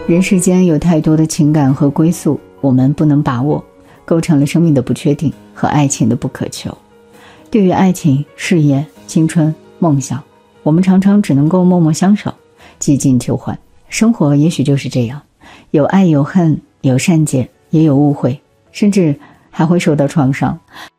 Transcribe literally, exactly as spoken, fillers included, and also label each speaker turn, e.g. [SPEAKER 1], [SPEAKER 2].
[SPEAKER 1] 人世间有太多的情感和归宿，我们不能把握，构成了生命的不确定和爱情的不可求。对于爱情、事业、青春、梦想，我们常常只能够默默相守，几近求欢。生活也许就是这样，有爱有恨，有善解，也有误会，甚至还会受到创伤。